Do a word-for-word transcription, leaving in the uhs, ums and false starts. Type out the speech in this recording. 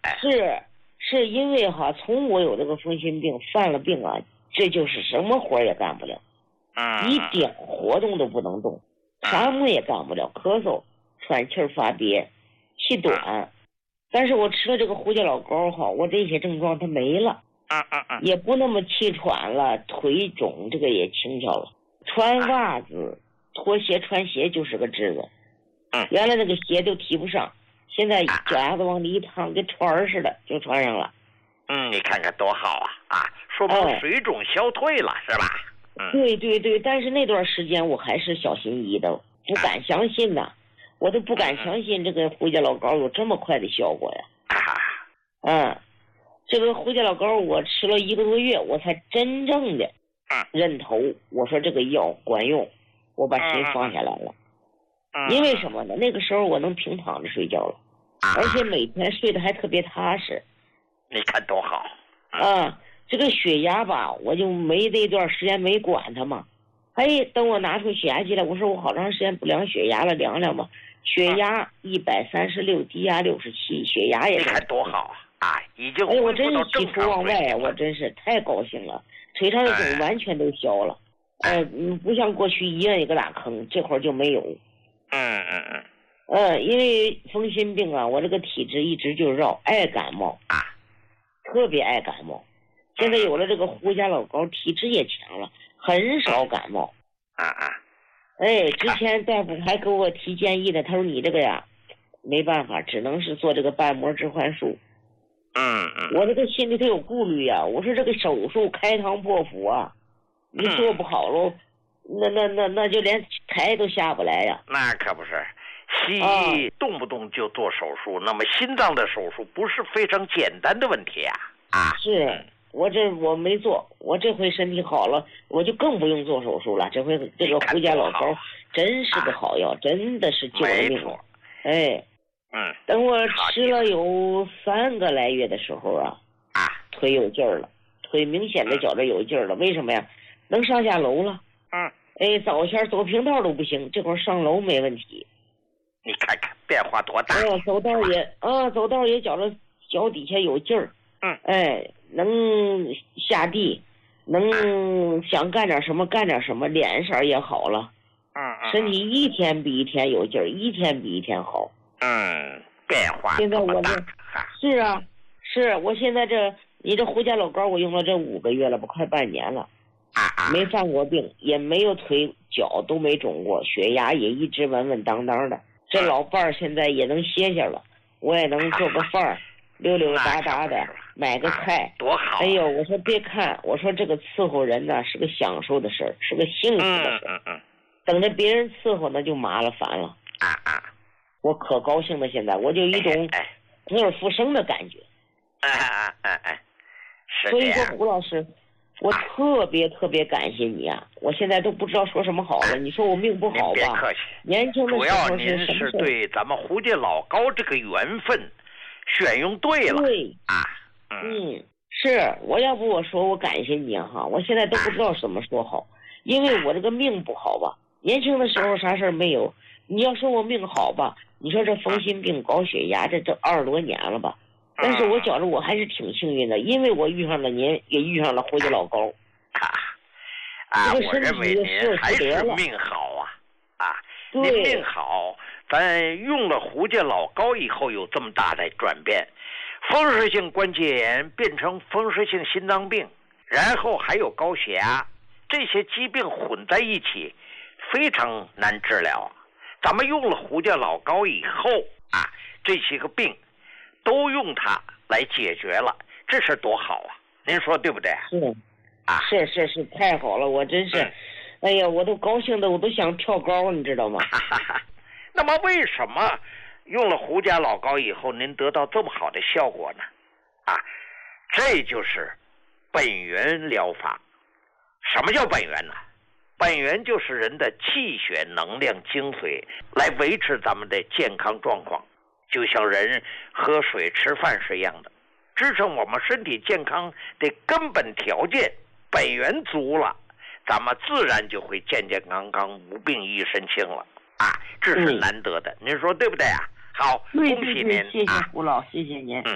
是是因为哈，从我有这个风心病犯了病啊，这就是什么活也干不了， 嗯， 一点活动都不能动，啥么也干不了，咳嗽、喘气儿发憋、气短。但是我吃了这个胡椒老膏哈，我这些症状它没了， 嗯嗯嗯， 也不那么气喘了，腿肿这个也轻巧了。穿袜子、拖鞋、穿鞋就是个治子。 嗯， 原来那个鞋都提不上，现在脚丫子往里一趟，跟船儿似的就穿上了。 嗯，你看看多好啊啊！说明水肿消退了，是吧？嗯， 对对对，但是那段时间我还是小心翼翼的，不敢相信呐，我都不敢相信这个胡椒老膏有这么快的效果呀。 啊， 嗯，这个胡椒老膏我吃了一个多月，我才真正的认头，我说这个药管用，我把心放下来了。因为什么呢？那个时候我能平躺着睡觉了，而且每天睡得还特别踏实。 你看多好啊！这个血压吧，我就没那段时间没管它嘛。哎，等我拿出血压计来，我说我好长时间不量血压了，量量吧。血压一百三十六，低压六十七，血压也。 你看多好啊！啊，已经哎，我真是喜出望外，我真是太高兴了。腿上的肿完全都消了，呃，嗯，不像过去一样一个大坑，这会儿就没有。 嗯嗯嗯。 呃，因为风心病啊，我这个体质一直就绕，爱感冒啊， 特别爱感冒。现在有了这个胡椒老膏，体质也强了，很少感冒。 啊啊！ 哎，之前大夫还给我提建议的，他说你这个呀，没办法，只能是做这个瓣膜置换术。 嗯嗯。 我这个心里头有顾虑呀，我说这个手术开膛破腹啊，你做不好喽，那那那那就连台都下不来呀。 那可不是。西医动不动就做手术，那么心脏的手术不是非常简单的问题啊！啊， 是我这我没做，我这回身体好了，我就更不用做手术了。这回这个胡椒老膏真是个好药，真的是救了命了。哎， 嗯， 等我吃了有三个来月的时候啊， 啊， 腿有劲儿了，腿明显的觉着有劲儿了。为什么呀？能上下楼了。 嗯， 哎，早前走平道都不行，这会儿上楼没问题。 你看看变化多大！ 哦，走道也啊，走道也觉着脚底下有劲儿。 嗯， 哎，能下地，能想干点什么干点什么，脸色也好了。 嗯嗯， 身体一天比一天有劲儿，一天比一天好。 嗯，变化现在我这是啊，是我现在这你这胡椒老膏我用了这五个月了，不快半年了。 啊， 没犯过病，也没有腿脚都没肿过，血压也一直稳稳当当的。这老伴儿现在也能歇歇了，我也能做个饭儿，溜溜达达的，买个菜， 多好！ 哎呦，我说别看，我说这个伺候人呢是个享受的事儿，是个幸福的事儿。 嗯嗯。 等着别人伺候那就麻了烦了。 啊啊！ 我可高兴了，现在我就一种死而复生的感觉。 哎哎哎哎，是所以说胡老师。我特别特别感谢你啊！我现在都不知道说什么好了。你说我命不好吧？ 别客气， 年轻的时候主要您是对咱们胡家老高这个缘分选用对了。 对啊， 嗯，嗯是我要不我说我感谢你哈，我现在都不知道怎么说好，因为我这个命不好吧。年轻的时候啥事儿没有，你要说我命好吧，你说这风心病、高血压，这都二十多年了吧。但是我觉着我还是挺幸运的，因为我遇上了您，也遇上了胡椒老高。 啊，啊，我认为您还是命好啊！啊，您命好，咱用了胡椒老高以后有这么大的转变，风湿性关节炎变成风湿性心脏病，然后还有高血压，这些疾病混在一起，非常难治疗。咱们用了胡椒老高以后啊，这些个病都用它来解决了，这事多好啊！您说对不对？ 是， 啊， 是是是，太好了，我真是，嗯、哎呀，我都高兴的，我都想跳高，你知道吗？ 那么为什么用了胡椒老高以后，您得到这么好的效果呢？啊，这就是本源疗法。什么叫本源呢？本源就是人的气血能量精髓，来维持咱们的健康状况。就像人喝水吃饭是一样的，支撑我们身体健康的根本条件本源足了，咱们自然就会健健康康无病一身轻了啊，这是难得的、嗯、您说对不对啊？好，恭喜您， 谢谢胡老，谢谢您。 嗯